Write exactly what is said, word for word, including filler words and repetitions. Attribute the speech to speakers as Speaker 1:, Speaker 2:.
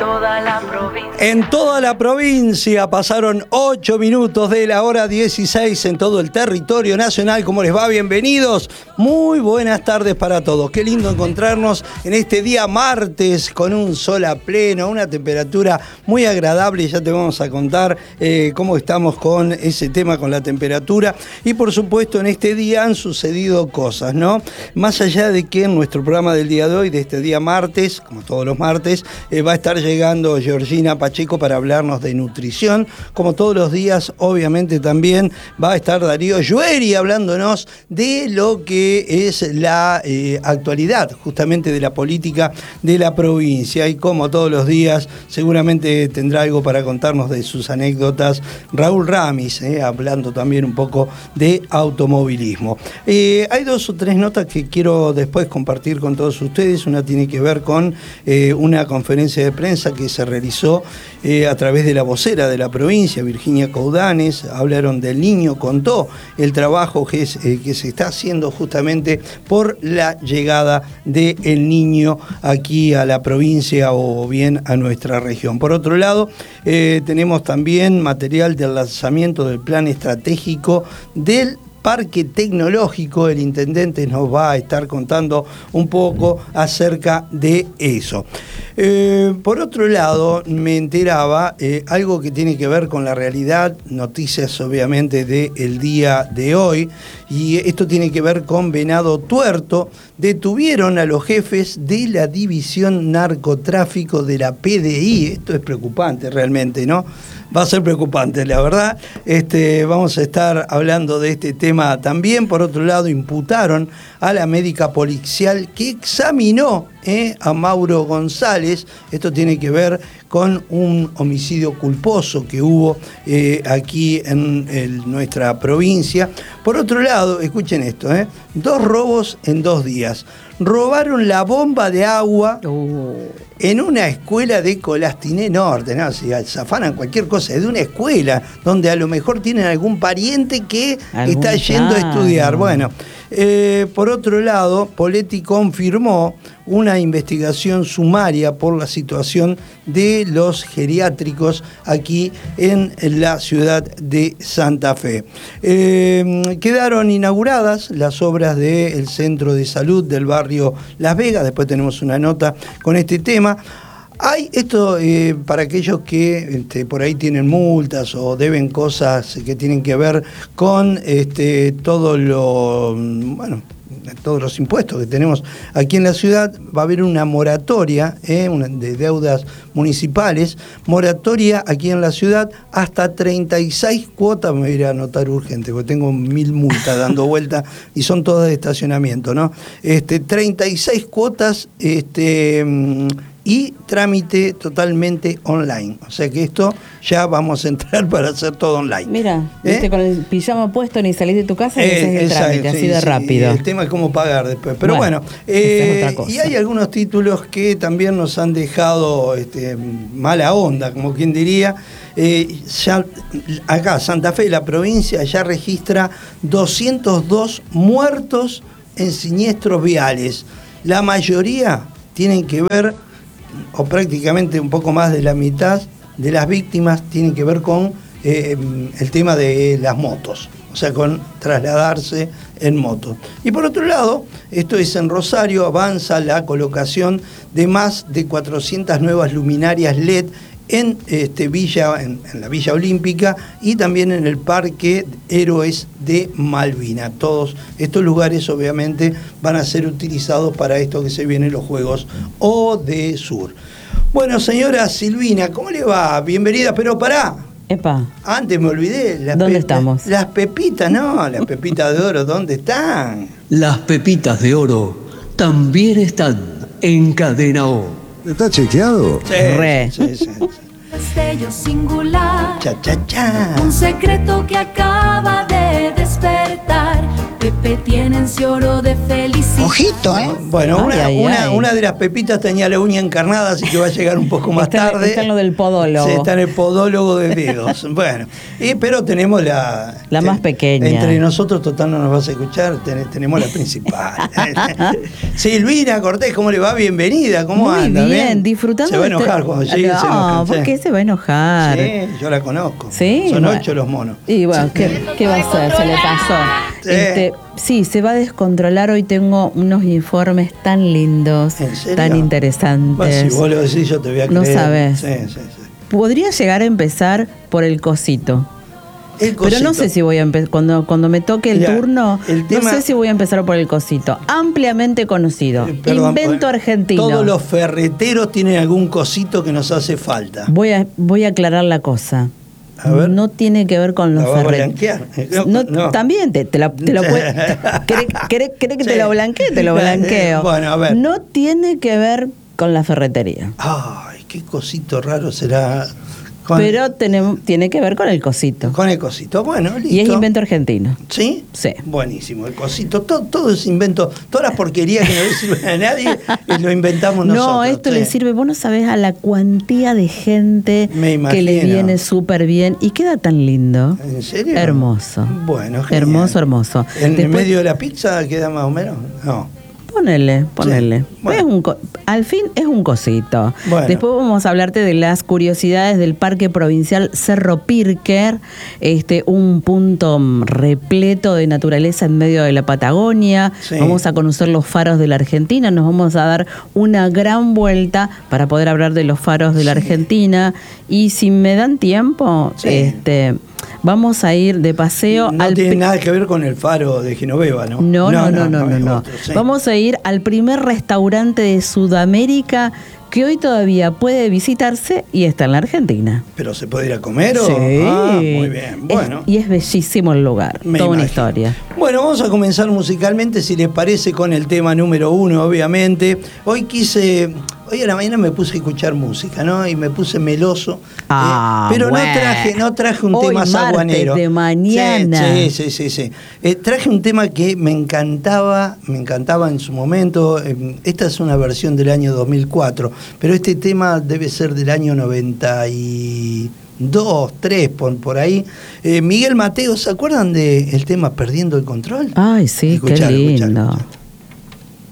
Speaker 1: toda la provincia.
Speaker 2: En toda la provincia pasaron ocho minutos de la hora dieciséis en todo el territorio nacional. ¿Cómo les va? Bienvenidos. Muy buenas tardes para todos. Qué lindo encontrarnos en este día martes con un sol a pleno, una temperatura muy agradable. Ya te vamos a contar eh, cómo estamos con ese tema, con la temperatura. Y por supuesto en este día han sucedido cosas, ¿no? Más allá de que en nuestro programa del día de hoy, de este día martes, como todos los martes, eh, va a estar llegando Georgina Pacheco para hablarnos de nutrición. Como todos los días, obviamente también va a estar Darío Llueri hablándonos de lo que es la eh, actualidad justamente de la política de la provincia. Y como todos los días, seguramente tendrá algo para contarnos de sus anécdotas Raúl Ramis, eh, hablando también un poco de automovilismo. Eh, hay dos o tres notas que quiero después compartir con todos ustedes. Una tiene que ver con eh, una conferencia de prensa que se realizó eh, a través de la vocera de la provincia, Virginia Coudanes. Hablaron del niño, contó el trabajo que, es, eh, que se está haciendo justamente por la llegada del niño aquí a la provincia o bien a nuestra región. Por otro lado, eh, tenemos también material del lanzamiento del plan estratégico del Parque Tecnológico. El intendente nos va a estar contando un poco acerca de eso. Eh, por otro lado, me enteraba eh, algo que tiene que ver con la realidad, noticias obviamente del día de hoy, y esto tiene que ver con Venado Tuerto. Detuvieron a los jefes de la división narcotráfico de la P D I. Esto es preocupante realmente, ¿no? Va a ser preocupante, la verdad. Este, vamos a estar hablando de este tema también. Por otro lado, imputaron a la médica policial que examinó eh, a Mauro González. Esto tiene que ver con un homicidio culposo que hubo eh, aquí en el, nuestra provincia. Por otro lado, escuchen esto, eh, dos robos en dos días. Robaron la bomba de agua uh. en una escuela de Colastiné Norte, ¿no? Si zafanan cualquier cosa de una escuela donde a lo mejor tienen algún pariente que está yendo plan? a estudiar. Bueno, eh, por otro lado, Poletti confirmó una investigación sumaria por la situación de los geriátricos aquí en la ciudad de Santa Fe. Eh, quedaron inauguradas las obras del centro de salud del barrio Las Vegas. Después tenemos una nota con este tema. Hay esto eh, para aquellos que este, por ahí tienen multas o deben cosas que tienen que ver con este, todo lo, bueno, todos los impuestos que tenemos aquí en la ciudad. Va a haber una moratoria eh, una, de deudas municipales, moratoria aquí en la ciudad hasta treinta y seis cuotas. Me voy a ir a anotar urgente porque tengo mil multas dando vuelta y son todas de estacionamiento, ¿no? Este, treinta y seis cuotas este, y trámite totalmente online. O sea que esto ya vamos a entrar para hacer todo online.
Speaker 3: Mira,
Speaker 2: ¿Eh?
Speaker 3: viste, con el pijama puesto ni salís de tu casa y
Speaker 2: eh,
Speaker 3: haces el
Speaker 2: exacto,
Speaker 3: trámite,
Speaker 2: sí,
Speaker 3: así de
Speaker 2: sí,
Speaker 3: rápido.
Speaker 2: El tema es cómo pagar después. Pero bueno, bueno eh, es otra cosa. Y hay algunos títulos que también nos han dejado este, mala onda, como quien diría. Eh, ya, acá, Santa Fe, la provincia, ya registra doscientos dos muertos en siniestros viales. La mayoría tienen que ver, o prácticamente un poco más de la mitad de las víctimas tienen que ver con eh, el tema de las motos, o sea, con trasladarse en moto. Y por otro lado, esto es en Rosario, avanza la colocación de más de cuatrocientas nuevas luminarias L E D en, este, Villa, en, en la Villa Olímpica y también en el Parque Héroes de Malvinas. Todos estos lugares obviamente van a ser utilizados para esto que se viene, los Juegos Odesur. Bueno, señora Silvina, ¿cómo le va? Bienvenida, pero pará.
Speaker 3: Epa.
Speaker 2: Antes me olvidé. Las
Speaker 3: ¿Dónde
Speaker 2: pe-
Speaker 3: estamos?
Speaker 2: Las pepitas, no, las pepitas de oro, ¿dónde están?
Speaker 4: Las pepitas de oro también están en Cadena O.
Speaker 5: ¿Está chequeado?
Speaker 2: Sí,
Speaker 3: Re.
Speaker 2: sí, sí, sí.
Speaker 1: Destello singular,
Speaker 2: Cha, cha, cha.
Speaker 1: un secreto que acaba de despertar. Pepe tiene ese oro de felicidad.
Speaker 5: Ojito, ¿eh?
Speaker 2: Bueno,
Speaker 3: Ay,
Speaker 2: una,
Speaker 3: ay,
Speaker 2: una,
Speaker 3: ay.
Speaker 2: una de las pepitas tenía la uña encarnada, así que va a llegar un poco más
Speaker 3: Está-
Speaker 2: tarde.
Speaker 3: está en lo del podólogo.
Speaker 2: Sí, está en el podólogo de dedos. Bueno, y, pero tenemos la...
Speaker 3: La más pequeña.
Speaker 2: Entre nosotros, total, no nos vas a escuchar, ten- tenemos la principal. Silvina Cortés, ¿cómo le va? Bienvenida, ¿cómo
Speaker 3: Muy
Speaker 2: anda?
Speaker 3: bien, disfrutando
Speaker 2: Se va a
Speaker 3: de este-
Speaker 2: enojar cuando llegue,
Speaker 3: No,
Speaker 2: se enoja.
Speaker 3: ¿por
Speaker 2: sí.
Speaker 3: qué se va a enojar?
Speaker 2: Sí, yo la conozco.
Speaker 3: Sí,
Speaker 2: Son
Speaker 3: bueno.
Speaker 2: ocho los monos.
Speaker 3: Y bueno, ¿qué, qué va a hacer? Se le pasó.
Speaker 2: Sí.
Speaker 3: Este, sí, se va a descontrolar. Hoy tengo unos informes tan lindos,
Speaker 2: ¿En serio?
Speaker 3: tan interesantes.
Speaker 2: Bueno, si vos lo decís, yo te voy a creer.
Speaker 3: No sabes.
Speaker 2: Sí, sí, sí.
Speaker 3: Podría llegar a empezar por el cosito.
Speaker 2: El
Speaker 3: Pero no
Speaker 2: cosito.
Speaker 3: sé si voy a empezar, cuando, cuando me toque el
Speaker 2: Mira,
Speaker 3: turno,
Speaker 2: el tema-
Speaker 3: no sé si voy a empezar por el cosito. Ampliamente conocido.
Speaker 2: Eh, perdón,
Speaker 3: Invento
Speaker 2: eh,
Speaker 3: argentino.
Speaker 2: Todos los ferreteros tienen algún cosito que nos hace falta.
Speaker 3: Voy a, voy a aclarar la cosa.
Speaker 2: A ver.
Speaker 3: No tiene que ver con los
Speaker 2: ¿La vas a
Speaker 3: ferreteros.
Speaker 2: blanquear?
Speaker 3: No,
Speaker 2: No.
Speaker 3: También te, te la, te lo puede- ¿Querés, querés- querés que
Speaker 2: Sí.
Speaker 3: te lo blanquee? Te lo blanqueo.
Speaker 2: Bueno, a ver.
Speaker 3: No tiene que ver con la ferretería.
Speaker 2: Ay, qué cosito raro será. Con,
Speaker 3: Pero tenemos, tiene que ver con el cosito.
Speaker 2: con el cosito. Bueno, listo.
Speaker 3: Y es invento argentino.
Speaker 2: ¿Sí?
Speaker 3: Sí.
Speaker 2: Buenísimo, el cosito. Todo, todo es invento. Todas las porquerías que no le sirven a nadie eh, lo inventamos nosotros.
Speaker 3: No, esto
Speaker 2: sí.
Speaker 3: le sirve, vos no sabés a la cuantía de gente
Speaker 2: Me
Speaker 3: que le
Speaker 2: imagino.
Speaker 3: viene súper bien y queda tan lindo.
Speaker 2: ¿En serio?
Speaker 3: Hermoso.
Speaker 2: Bueno, genial.
Speaker 3: Hermoso, hermoso.
Speaker 2: ¿En el
Speaker 3: Después-
Speaker 2: medio de la pizza queda más o menos? No.
Speaker 3: Ponele, ponele.
Speaker 2: Sí, bueno.
Speaker 3: Es un co- al fin es un cosito.
Speaker 2: Bueno.
Speaker 3: Después vamos a hablarte de las curiosidades del Parque Provincial Cerro Pirquer, este, un punto mm, repleto de naturaleza en medio de la Patagonia.
Speaker 2: Sí.
Speaker 3: Vamos a conocer los faros de la Argentina, nos vamos a dar una gran vuelta para poder hablar de los faros de la Argentina. Y si me dan tiempo,
Speaker 2: Sí.
Speaker 3: este, vamos a ir de paseo
Speaker 2: No
Speaker 3: al
Speaker 2: tiene
Speaker 3: pi-
Speaker 2: nada que ver con el faro de Genoveva, ¿no?
Speaker 3: no, no, no, no, no,
Speaker 2: es
Speaker 3: no.
Speaker 2: otro, sí.
Speaker 3: Vamos a ir al primer restaurante de Sudamérica que hoy todavía puede visitarse y está en la Argentina.
Speaker 2: ¿Pero se puede ir a comer o...?
Speaker 3: Sí.
Speaker 2: Ah, muy bien,
Speaker 3: Es-
Speaker 2: bueno.
Speaker 3: y es bellísimo el lugar,
Speaker 2: Me
Speaker 3: toda una
Speaker 2: imagino.
Speaker 3: historia.
Speaker 2: Bueno, vamos a comenzar musicalmente, si les parece, con el tema número uno, obviamente. Hoy quise... Hoy a la mañana me puse a escuchar música, ¿no? Y me puse meloso.
Speaker 3: Ah,
Speaker 2: eh, pero
Speaker 3: bueno.
Speaker 2: no traje, no traje un
Speaker 3: Hoy
Speaker 2: tema
Speaker 3: martes
Speaker 2: saguanero.
Speaker 3: de mañana.
Speaker 2: Sí, sí, sí, sí. sí. Eh, traje un tema que me encantaba, me encantaba en su momento. Eh, esta es una versión del año dos mil cuatro, pero este tema debe ser del año noventa y dos, tres, por, por ahí. Eh, Miguel Mateo, ¿se acuerdan del tema Perdiendo el Control?
Speaker 3: Ay, sí,
Speaker 2: Escuchalo,
Speaker 3: qué
Speaker 2: escuchalo,
Speaker 3: lindo.
Speaker 2: escuchalo.